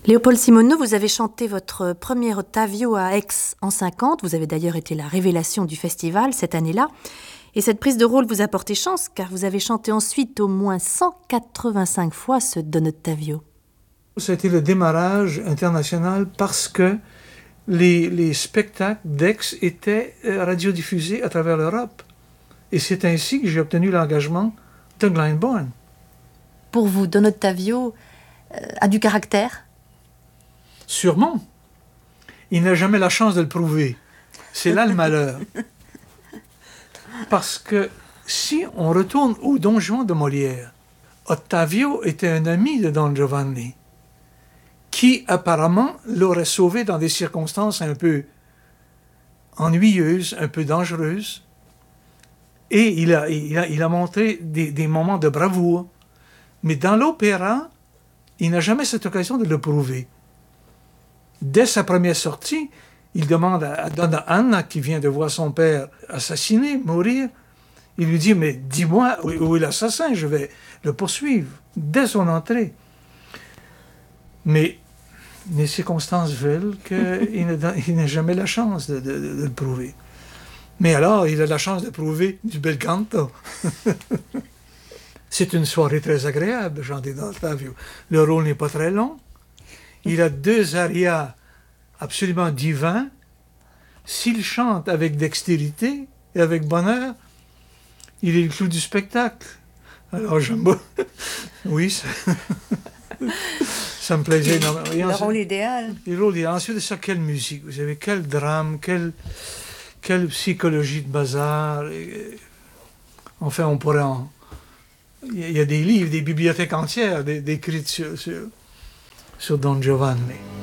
Léopold Simoneau, vous avez chanté votre premier Ottavio à Aix en 50. Vous avez d'ailleurs été la révélation du festival cette année-là. Et cette prise de rôle vous a porté chance, car vous avez chanté ensuite au moins 185 fois ce Don Ottavio. Ça a été le démarrage international parce que les spectacles d'Aix étaient radiodiffusés à travers l'Europe. Et c'est ainsi que j'ai obtenu l'engagement de Glyndebourne. Pour vous, Don Ottavio a du caractère ? Sûrement. Il n'a jamais la chance de le prouver. C'est là le malheur. Parce que si on retourne au Don Juan de Molière, Ottavio était un ami de Don Giovanni, qui apparemment l'aurait sauvé dans des circonstances un peu ennuyeuses, un peu dangereuses. Et il a montré des moments de bravoure. Mais dans l'opéra, il n'a jamais cette occasion de le prouver. Dès sa première sortie, il demande à Donna Anna, qui vient de voir son père assassiné, mourir, il lui dit « Mais dis-moi où est l'assassin, je vais le poursuivre. » Dès son entrée. Mais les circonstances veulent qu'il n'a jamais la chance de le prouver. Mais alors, il a la chance de prouver du bel canto. C'est une soirée très agréable, chanter dans Ottavio. Le rôle n'est pas très long. Il a 2 arias absolument divins. S'il chante avec dextérité et avec bonheur, il est le clou du spectacle. Alors j'aime beaucoup. Oui, ça me plaisait énormément. Le rôle idéal. Le rôle idéal. Ensuite de ça, quelle musique. Vous savez, quel drame, quelle psychologie de bazar. Enfin, on pourrait en... Il y a des livres, des bibliothèques entières décrites sur Don Giovanni.